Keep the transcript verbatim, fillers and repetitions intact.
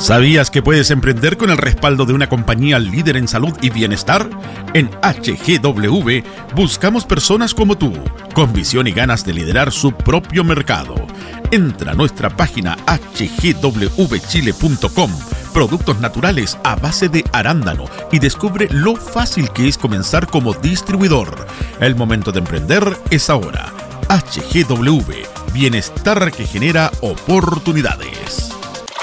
¿Sabías que puedes emprender con el respaldo de una compañía líder en salud y bienestar? En H G W buscamos personas como tú, con visión y ganas de liderar su propio mercado. Entra a nuestra página h g w chile punto com, productos naturales a base de arándano, y descubre lo fácil que es comenzar como distribuidor. El momento de emprender es ahora. H G W, bienestar que genera oportunidades.